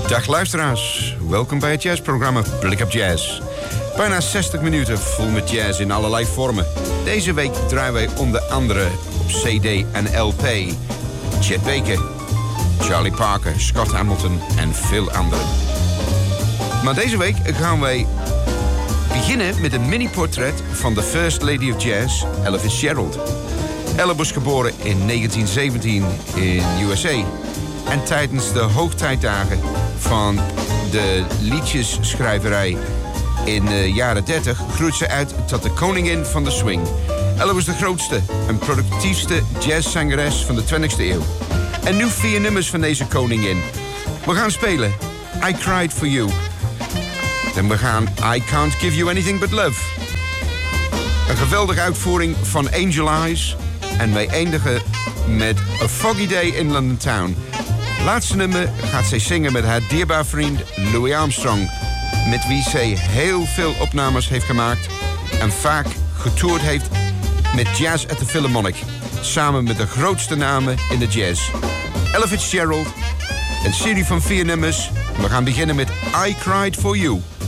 Dag luisteraars, welkom bij het jazzprogramma Blik op Jazz. Bijna 60 minuten vol met jazz in allerlei vormen. Deze week draaien wij onder andere op CD en LP Chet Baker, Charlie Parker, Scott Hamilton en veel anderen. Maar deze week gaan wij beginnen met een mini-portret van de First Lady of Jazz, Ella Fitzgerald. Ella was geboren in 1917 in USA. En tijdens de hoogtijdagen van de liedjesschrijverij in de jaren 30 groeit ze uit tot de koningin van de swing. Ella was de grootste en productiefste jazzzangeres van de 20e eeuw. En nu 4 nummers van deze koningin. We gaan spelen I Cried For You. En we gaan I Can't Give You Anything But Love. Een geweldige uitvoering van Angel Eyes. En wij eindigen met A Foggy Day in London Town. Laatste nummer gaat zij zingen met haar dierbaar vriend Louis Armstrong, met wie zij heel veel opnames heeft gemaakt en vaak getoerd heeft met Jazz at the Philharmonic, samen met de grootste namen in de jazz. Ella Fitzgerald, een serie van 4 nummers. We gaan beginnen met I Cried For You.